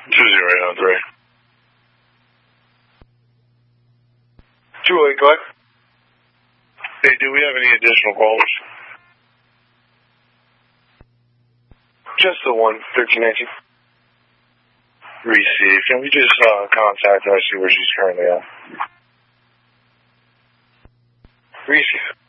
2083. 2-8, go ahead. Hey, do we have any additional callers? Just the one, 1319. Receive. Can we just contact her, see where she's currently at? Receive.